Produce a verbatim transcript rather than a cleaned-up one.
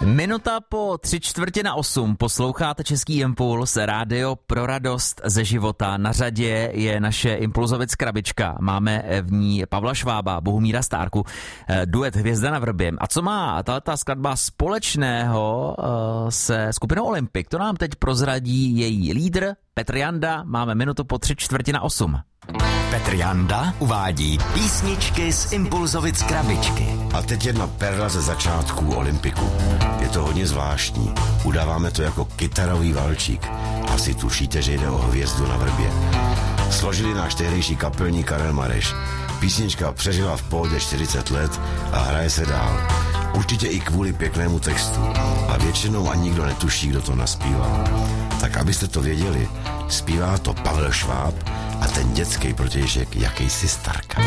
Minuta po tři čtvrtě na osm posloucháte Český impuls, rádio pro radost ze života. Na řadě je naše Impulzovic krabička. Máme v ní Pavla Švába, Bohumíra Stárku, duet Hvězda na vrbě. A co má tato skladba společného se skupinou Olympik? To nám teď prozradí její lídr Petr Janda. Máme minutu po tři čtvrtě na osm. Petr Janda uvádí písničky z Impulzovic krabičky. A teď jedna perla ze začátků Olympiku. Je to hodně zvláštní. Udáváme to jako kytarový valčík. Asi tušíte, že jde o Hvězdu na vrbě. Složili náš tehdejší kapelník Karel Mareš. Písnička přežila v pohodě čtyřicet let a hraje se dál. Určitě i kvůli pěknému textu. A většinou ani nikdo netuší, kdo to naspíval. Tak abyste to věděli, zpívá to Pavel Šváb a ten dětský protějšek jakýsi Starka.